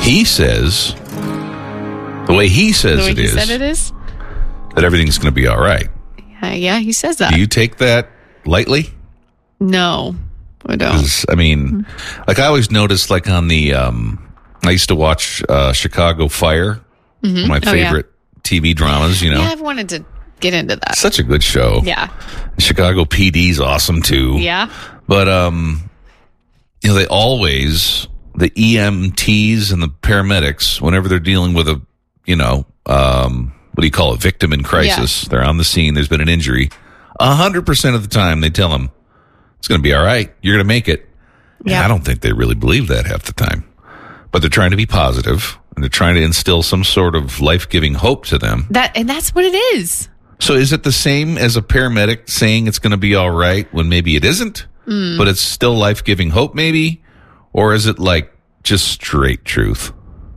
he says, the way he says it is, that everything's going to be all right. Yeah, he says that. Do you take that lightly? No, I don't. I mean, like I always noticed, like on the, I used to watch Chicago Fire, my favorite TV dramas, you know. Yeah, I've wanted to get into that. Such a good show. Yeah. Chicago PD's awesome too. Yeah. But, you know, they always, the EMTs and the paramedics, whenever they're dealing with a, you know, what do you call it, victim in crisis, they're on the scene, there's been an injury, 100% of the time they tell them, it's going to be all right, you're going to make it. And I don't think they really believe that half the time. But they're trying to be positive, and they're trying to instill some sort of life-giving hope to them. And that's what it is. So is it the same as a paramedic saying it's going to be all right when maybe it isn't, but it's still life-giving hope maybe? Or is it like just straight truth?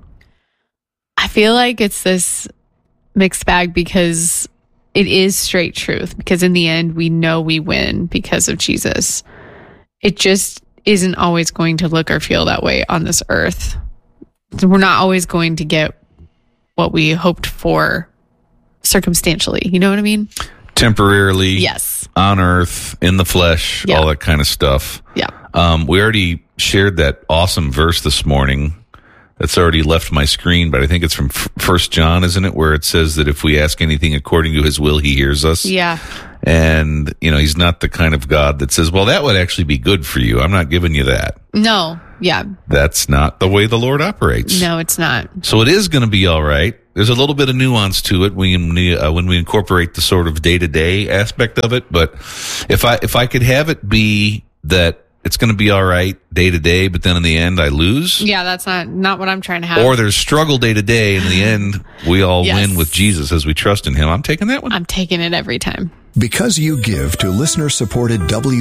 I feel like it's this mixed bag because it is straight truth. Because in the end, we know we win because of Jesus. It just isn't always going to look or feel that way on this earth. We're not always going to get what we hoped for circumstantially. You know what I mean? Temporarily. Yes. On earth, in the flesh, all that kind of stuff. Yeah. We already shared that awesome verse this morning. That's already left my screen, but I think it's from 1 John, isn't it? Where it says that if we ask anything according to his will, he hears us. Yeah. And, you know, he's not the kind of God that says, well, that would actually be good for you. I'm not giving you that. No. Yeah. That's not the way the Lord operates. No, it's not. So it is going to be all right. There's a little bit of nuance to it when we incorporate the sort of day-to-day aspect of it. But if I could have it be that it's going to be all right day to day, but then in the end I lose. Yeah, that's not what I'm trying to have. Or there's struggle day to day, and in the end we all win with Jesus as we trust in him. I'm taking that one. I'm taking it every time. Because you give to listener-supported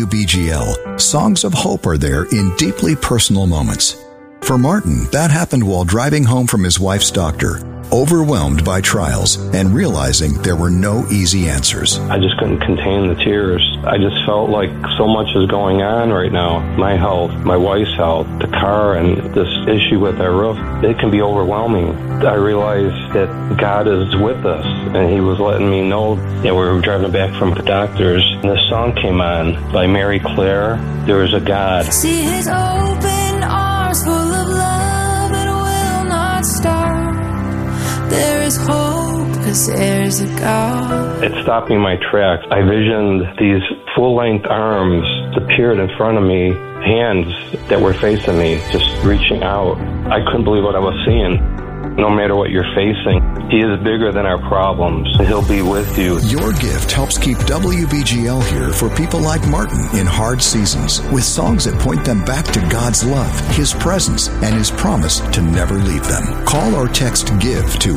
WBGL, songs of hope are there in deeply personal moments. For Martin, that happened while driving home from his wife's doctor, overwhelmed by trials and realizing there were no easy answers. I just couldn't contain the tears. I just felt like so much is going on right now. My health, my wife's health, the car, and this issue with our roof, it can be overwhelming. I realized that God is with us, and he was letting me know that we were driving back from the doctors, and this song came on by Mary Claire, There Is a God. See his open arms full of love, it will not stop. There is hope, because there is a God. It stopped me in my tracks. I visioned these full-length arms appeared in front of me, hands that were facing me, just reaching out. I couldn't believe what I was seeing. No matter what you're facing, he is bigger than our problems, and he'll be with you. Your gift helps keep WBGL here for people like Martin in hard seasons, with songs that point them back to God's love, his presence, and his promise to never leave them. Call or text GIVE to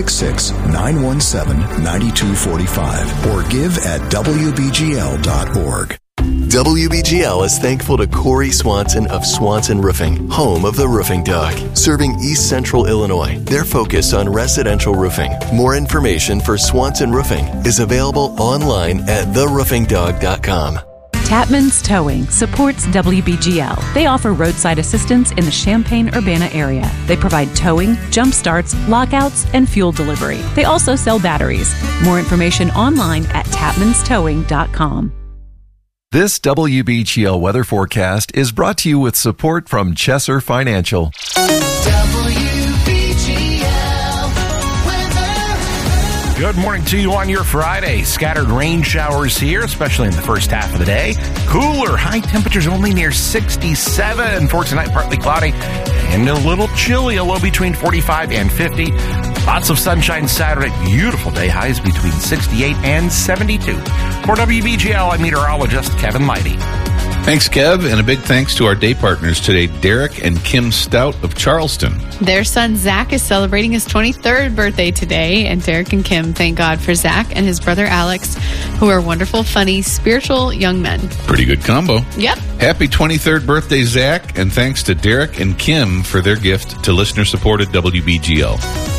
866-917-9245 or give at WBGL.org. WBGL is thankful to Corey Swanson of Swanson Roofing, home of the Roofing Dog, serving East Central Illinois. Their focus on residential roofing. More information for Swanson Roofing is available online at theroofingdog.com. Tapman's Towing supports WBGL. They offer roadside assistance in the Champaign-Urbana area. They provide towing, jump starts, lockouts, and fuel delivery. They also sell batteries. More information online at tapmanstowing.com. This WBGL weather forecast is brought to you with support from Chesser Financial. Good morning to you on your Friday. Scattered rain showers here, especially in the first half of the day. Cooler, high temperatures only near 67. For tonight, partly cloudy and a little chilly, a low between 45 and 50. Lots of sunshine Saturday. Beautiful day, highs between 68 and 72. For WBGL, I'm meteorologist Kevin Leidy. Thanks, Kev, and a big thanks to our day partners today, Derek and Kim Stout of Charleston. Their son, Zach, is celebrating his 23rd birthday today, and Derek and Kim thank God for Zach and his brother, Alex, who are wonderful, funny, spiritual young men. Pretty good combo. Yep. Happy 23rd birthday, Zach, and thanks to Derek and Kim for their gift to listener-supported WBGL.